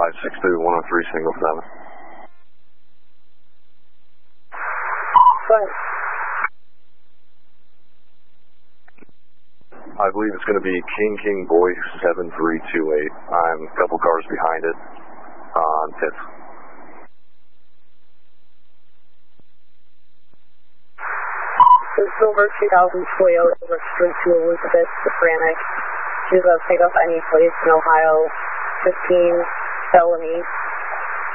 562-103 single 7. Fine. I believe it's going to be King Boy 7328. I'm a couple cars behind it on pits. The Silver 2000 Toyota referred to Elizabeth Sopranik. She's a pickup any place in Ohio. 15 Bellamy